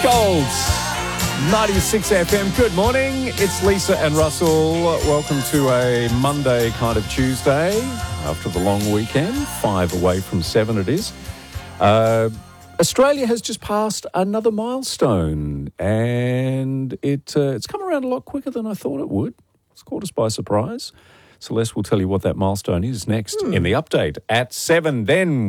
Golds, 96 FM. Good morning. It's Lisa and Russell. Welcome to a Monday kind of Tuesday after the long weekend. 5 away from 7 it is. Australia has just passed another milestone, and it's come around a lot quicker than I thought it would. It's caught us by surprise. Celeste will tell you what that milestone is next in the update at 7. Then